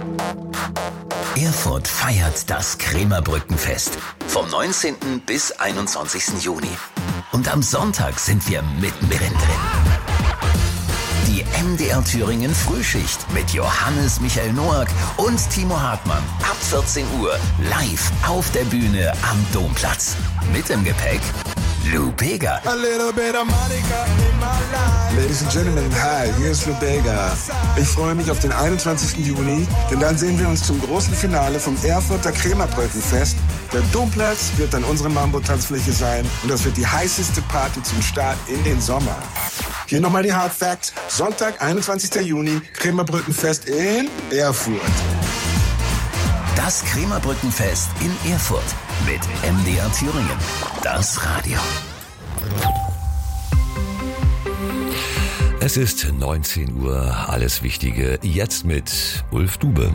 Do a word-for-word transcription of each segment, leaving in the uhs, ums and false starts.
Erfurt feiert das Krämerbrückenfest vom neunzehnten bis einundzwanzigsten Juni. Und am Sonntag sind wir mittendrin drin. Die M D R Thüringen Frühschicht mit Johannes Michael Noack und Timo Hartmann ab vierzehn Uhr live auf der Bühne am Domplatz. Mit im Gepäck Lou Bega. A little bit of Monica in my life. Ladies and Gentlemen, hi, hier ist Lou Bega. Ich freue mich auf den einundzwanzigsten Juni, denn dann sehen wir uns zum großen Finale vom Erfurter Krämerbrückenfest. Der Domplatz wird dann unsere Mambo-Tanzfläche sein und das wird die heißeste Party zum Start in den Sommer. Hier nochmal die Hard Facts. Sonntag, einundzwanzigsten Juni, Krämerbrückenfest in Erfurt. Das Krämerbrückenfest in Erfurt mit M D R Thüringen. Das Radio. Es ist neunzehn Uhr, alles Wichtige jetzt mit Ulf Dube.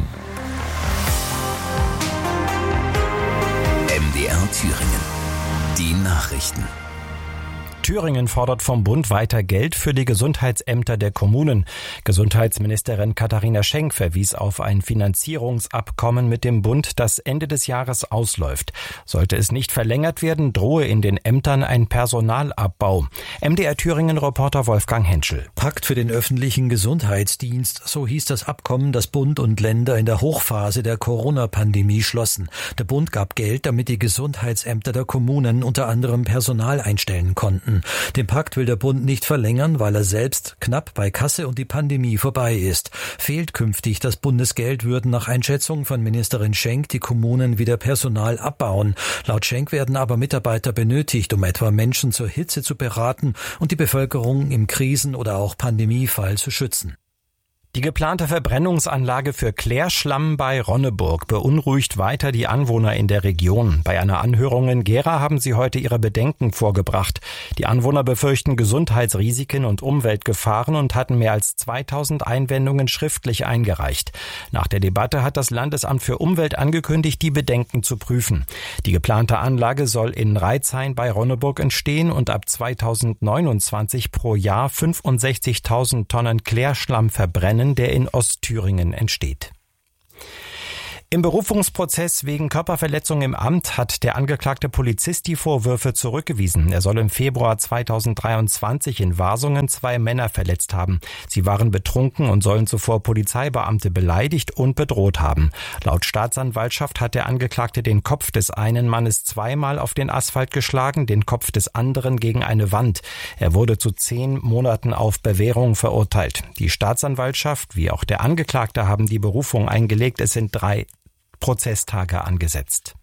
M D R Thüringen. Die Nachrichten. Thüringen fordert vom Bund weiter Geld für die Gesundheitsämter der Kommunen. Gesundheitsministerin Katharina Schenk verwies auf ein Finanzierungsabkommen mit dem Bund, das Ende des Jahres ausläuft. Sollte es nicht verlängert werden, drohe in den Ämtern ein Personalabbau. M D R Thüringen-Reporter Wolfgang Henschel. Pakt für den öffentlichen Gesundheitsdienst, so hieß das Abkommen, das Bund und Länder in der Hochphase der Corona-Pandemie schlossen. Der Bund gab Geld, damit die Gesundheitsämter der Kommunen unter anderem Personal einstellen konnten. Den Pakt will der Bund nicht verlängern, weil er selbst knapp bei Kasse und die Pandemie vorbei ist. Fehlt künftig das Bundesgeld, würden nach Einschätzung von Ministerin Schenk die Kommunen wieder Personal abbauen. Laut Schenk werden aber Mitarbeiter benötigt, um etwa Menschen zur Hitze zu beraten und die Bevölkerung im Krisen- oder auch Pandemiefall zu schützen. Die geplante Verbrennungsanlage für Klärschlamm bei Ronneburg beunruhigt weiter die Anwohner in der Region. Bei einer Anhörung in Gera haben sie heute ihre Bedenken vorgebracht. Die Anwohner befürchten Gesundheitsrisiken und Umweltgefahren und hatten mehr als zweitausend Einwendungen schriftlich eingereicht. Nach der Debatte hat das Landesamt für Umwelt angekündigt, die Bedenken zu prüfen. Die geplante Anlage soll in Reitzhain bei Ronneburg entstehen und ab zweitausendneunundzwanzig pro Jahr fünfundsechzigtausend Tonnen Klärschlamm verbrennen, der in Ostthüringen entsteht. Im Berufungsprozess wegen Körperverletzung im Amt hat der angeklagte Polizist die Vorwürfe zurückgewiesen. Er soll im Februar zweitausenddreiundzwanzig in Wasungen zwei Männer verletzt haben. Sie waren betrunken und sollen zuvor Polizeibeamte beleidigt und bedroht haben. Laut Staatsanwaltschaft hat der Angeklagte den Kopf des einen Mannes zweimal auf den Asphalt geschlagen, den Kopf des anderen gegen eine Wand. Er wurde zu zehn Monaten auf Bewährung verurteilt. Die Staatsanwaltschaft wie auch der Angeklagte haben die Berufung eingelegt. Es sind drei Prozesstage angesetzt.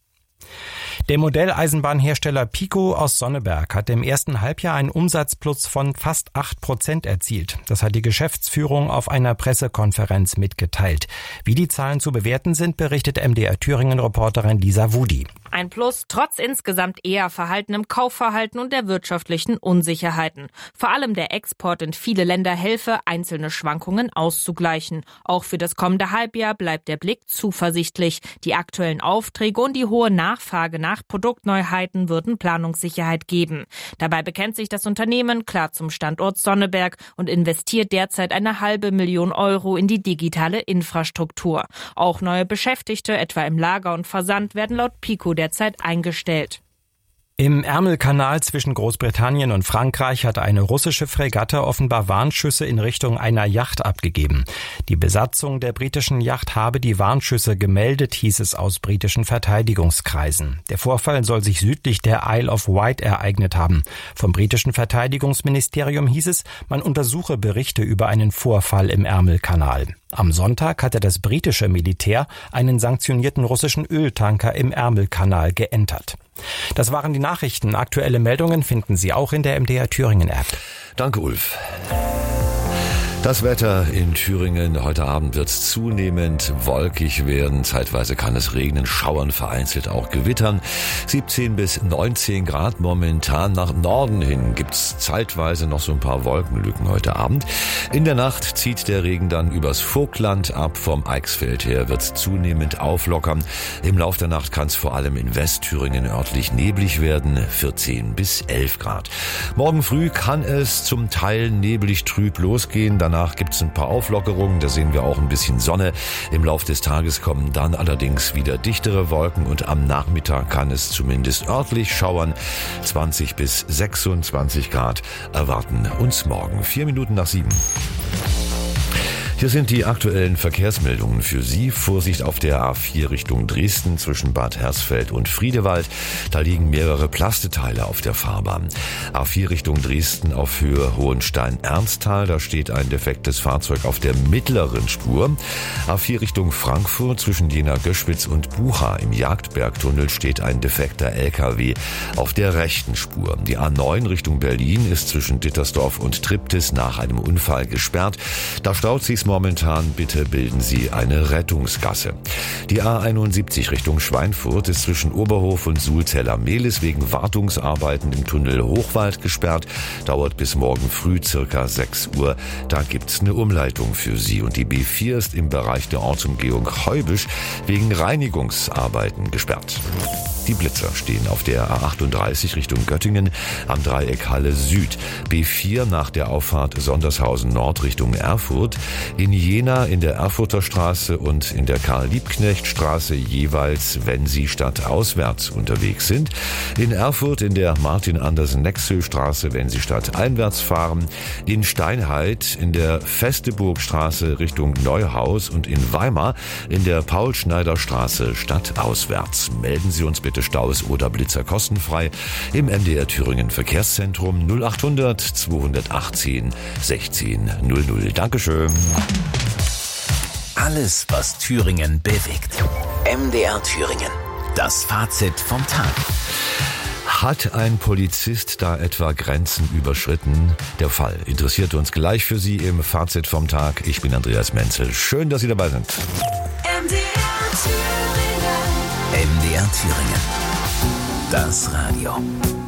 Der Modelleisenbahnhersteller Pico aus Sonneberg hat im ersten Halbjahr einen Umsatzplus von fast acht Prozent erzielt. Das hat die Geschäftsführung auf einer Pressekonferenz mitgeteilt. Wie die Zahlen zu bewerten sind, berichtet M D R Thüringen-Reporterin Lisa Wudi. Ein Plus trotz insgesamt eher verhaltenem Kaufverhalten und der wirtschaftlichen Unsicherheiten. Vor allem der Export in viele Länder helfe, einzelne Schwankungen auszugleichen. Auch für das kommende Halbjahr bleibt der Blick zuversichtlich. Die aktuellen Aufträge und die hohe Nachfrage nach Produktneuheiten würden Planungssicherheit geben. Dabei bekennt sich das Unternehmen klar zum Standort Sonneberg und investiert derzeit eine halbe Million Euro in die digitale Infrastruktur. Auch neue Beschäftigte, etwa im Lager und Versand, werden laut Pico derzeit eingestellt. Im Ärmelkanal zwischen Großbritannien und Frankreich hat eine russische Fregatte offenbar Warnschüsse in Richtung einer Yacht abgegeben. Die Besatzung der britischen Yacht habe die Warnschüsse gemeldet, hieß es aus britischen Verteidigungskreisen. Der Vorfall soll sich südlich der Isle of Wight ereignet haben. Vom britischen Verteidigungsministerium hieß es, man untersuche Berichte über einen Vorfall im Ärmelkanal. Am Sonntag hatte das britische Militär einen sanktionierten russischen Öltanker im Ärmelkanal geentert. Das waren die Nachrichten. Aktuelle Meldungen finden Sie auch in der M D R Thüringen App. Danke, Ulf. Das Wetter in Thüringen. Heute Abend wird es zunehmend wolkig werden. Zeitweise kann es regnen, schauern, vereinzelt auch gewittern. siebzehn bis neunzehn Grad momentan. Nach Norden hin gibt's zeitweise noch so ein paar Wolkenlücken heute Abend. In der Nacht zieht der Regen dann übers Vogtland ab. Vom Eichsfeld her wird's zunehmend auflockern. Im Lauf der Nacht kann es vor allem in Westthüringen örtlich neblig werden. vierzehn bis elf Grad. Morgen früh kann es zum Teil neblig trüb losgehen. Dann Danach gibt's ein paar Auflockerungen, da sehen wir auch ein bisschen Sonne. Im Lauf des Tages kommen dann allerdings wieder dichtere Wolken und am Nachmittag kann es zumindest örtlich schauern. zwanzig bis sechsundzwanzig Grad erwarten uns morgen. Vier Minuten nach sieben. Hier sind die aktuellen Verkehrsmeldungen für Sie. Vorsicht auf der A vier Richtung Dresden zwischen Bad Hersfeld und Friedewald. Da liegen mehrere Plasteteile auf der Fahrbahn. A vier Richtung Dresden auf Höhe Hohenstein-Ernsthal. Da steht ein defektes Fahrzeug auf der mittleren Spur. A vier Richtung Frankfurt zwischen Jena-Göschwitz und Bucha im Jagdbergtunnel steht ein defekter L K W auf der rechten Spur. Die A neun Richtung Berlin ist zwischen Dittersdorf und Triptis nach einem Unfall gesperrt. Da staut sich's momentan, bitte bilden Sie eine Rettungsgasse. Die A einundsiebzig Richtung Schweinfurt ist zwischen Oberhof und Sulzeller-Mehlis wegen Wartungsarbeiten im Tunnel Hochwald gesperrt. Dauert bis morgen früh circa sechs Uhr. Da gibt's eine Umleitung für Sie. Und die B vier ist im Bereich der Ortsumgehung Heubisch wegen Reinigungsarbeiten gesperrt. Die Blitzer stehen auf der A achtunddreißig Richtung Göttingen am Dreieck Halle Süd. B vier nach der Auffahrt Sondershausen Nord Richtung Erfurt. In Jena in der Erfurter Straße und in der Karl-Liebknecht-Straße jeweils, wenn Sie stadtauswärts unterwegs sind. In Erfurt in der Martin-Andersen-Nexö-Straße, wenn Sie stadteinwärts fahren. In Steinheid in der Festeburgstraße Richtung Neuhaus und in Weimar in der Paul-Schneider-Straße stadtauswärts. Melden Sie uns bitte Staus oder Blitzer kostenfrei im M D R Thüringen Verkehrszentrum null achthundert zweihundertachtzehn sechzehn null null. Dankeschön. Alles, was Thüringen bewegt. M D R Thüringen. Das Fazit vom Tag. Hat ein Polizist da etwa Grenzen überschritten? Der Fall interessiert uns gleich für Sie im Fazit vom Tag. Ich bin Andreas Menzel. Schön, dass Sie dabei sind. M D R Thüringen. M D R Thüringen. Das Radio.